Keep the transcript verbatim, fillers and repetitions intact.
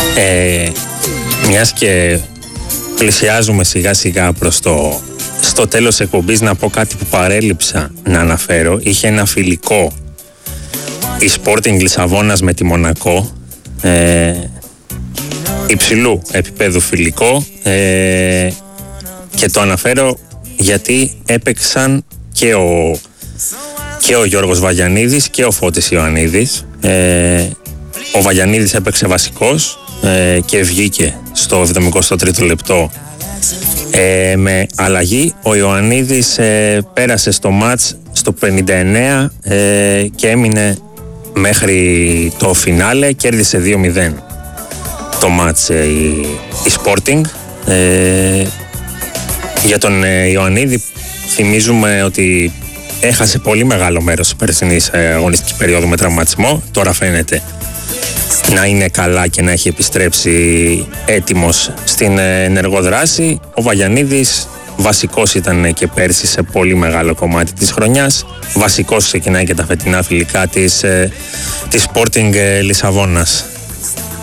Ε, μιας και πλησιάζουμε σιγά σιγά προς το στο τέλος εκπομπής, να πω κάτι που παρέλειψα να αναφέρω. Είχε ένα φιλικό η Sporting Λισαβόνας με τη Μονακό, ε, υψηλού επίπεδου φιλικό, ε, και το αναφέρω γιατί έπαιξαν και ο, και ο Γιώργος Βαγιανίδης και ο Φώτης Ιωαννίδης. ε, ο Βαγιανίδης έπαιξε βασικός ε, και βγήκε στο εβδομηκοστό τρίτο λεπτό ε, με αλλαγή. Ο Ιωαννίδης ε, πέρασε στο μάτς στο πενήντα εννέα ε, και έμεινε μέχρι το φινάλε, κέρδισε δύο μηδέν το μάτς ε, η, η Sporting. ε, για τον ε, Ιωαννίδη θυμίζουμε ότι έχασε πολύ μεγάλο μέρος της περσινής ε, αγωνιστικής περίοδου με τραυματισμό. Τώρα φαίνεται να είναι καλά και να έχει επιστρέψει έτοιμος στην ενεργό δράση. Ο Βαγιανίδης βασικός ήταν και πέρσι σε πολύ μεγάλο κομμάτι της χρονιάς. Βασικός ξεκινάει και τα φετινά φιλικά της, της Sporting Λισαβόνας.